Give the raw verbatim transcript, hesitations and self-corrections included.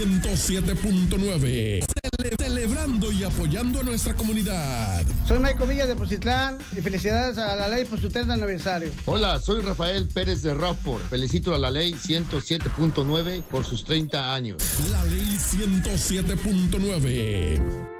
ciento siete punto nueve. Cele- celebrando y apoyando a nuestra comunidad. Soy Michael Villa de Poncitlán y felicidades a la ley por su treinta aniversario. Hola, soy Rafael Pérez de Rockport. Felicito a la ley ciento siete punto nueve por sus treinta años. La ley ciento siete punto nueve.